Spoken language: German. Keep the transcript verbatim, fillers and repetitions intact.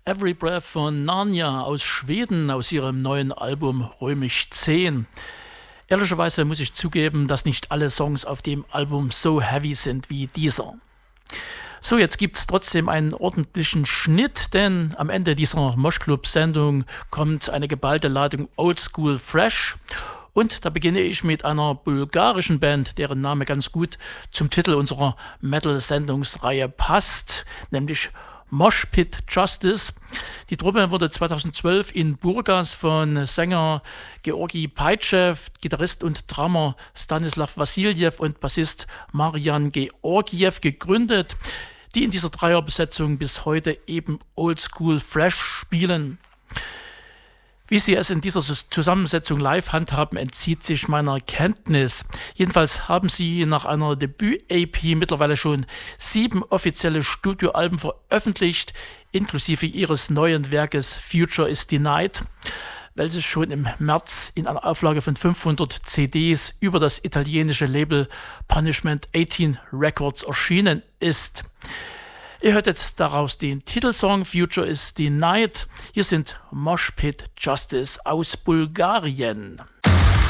Every Breath von Narnia aus Schweden, aus ihrem neuen Album Römisch zehn. Ehrlicherweise muss ich zugeben, dass nicht alle Songs auf dem Album so heavy sind wie dieser. So, jetzt gibt es trotzdem einen ordentlichen Schnitt, denn am Ende dieser Moshclub-Sendung kommt eine geballte Ladung Oldschool Fresh. Und da beginne ich mit einer bulgarischen Band, deren Name ganz gut zum Titel unserer Metal-Sendungsreihe passt, nämlich Mosh Pit Justice. Die Truppe wurde zweitausendzwölf in Burgas von Sänger Georgi Peitschew, Gitarrist und Drummer Stanislav Vassiljew und Bassist Marian Georgiev gegründet, die in dieser Dreierbesetzung bis heute eben Oldschool Fresh spielen. Wie sie es in dieser Zusammensetzung live handhaben, entzieht sich meiner Kenntnis. Jedenfalls haben sie nach einer Debüt-A P mittlerweile schon sieben offizielle Studioalben veröffentlicht, inklusive ihres neuen Werkes Future is Denied, welches schon im März in einer Auflage von fünfhundert C Ds über das italienische Label Punishment achtzehn Records erschienen ist. Ihr hört jetzt daraus den Titelsong Future is Denied. Hier sind Mosh Pit Justice aus Bulgarien.